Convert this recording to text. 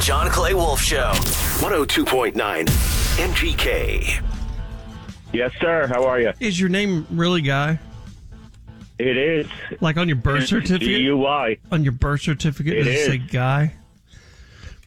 John Clay Wolf Show. 102.9 MGK. Yes, sir. How are you? Is your name really Guy? It is. Like on your birth certificate? G-U-Y. On your birth certificate, It does it is. say Guy?